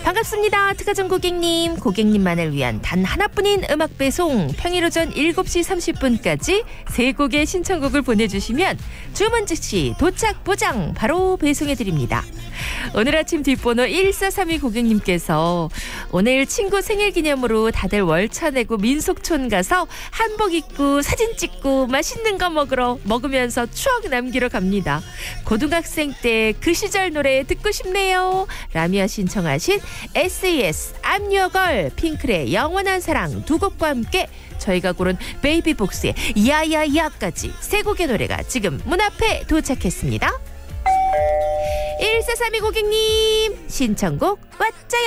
반갑습니다. 특가정 고객님만을 위한 단 하나뿐인 음악 배송. 평일 오전 7시 30분까지 세 곡의 신청곡을 보내주시면 주문 즉시 도착 보장 바로 배송해드립니다. 오늘 아침 뒷번호 1432 고객님께서 오늘 친구 생일 기념으로 다들 월차 내고 민속촌 가서 한복 입고 사진 찍고 맛있는 거 먹으면서 추억 남기러 갑니다. 고등학생 때 그 시절 노래 듣고 싶네요 라며 신청하신 SAS I'm Your Girl, 핑클의 영원한 사랑 두 곡과 함께 저희가 고른 베이비복스의 야야야까지 세 곡의 노래가 지금 문 앞에 도착했습니다. 1432 고객님 신청곡 왔자요.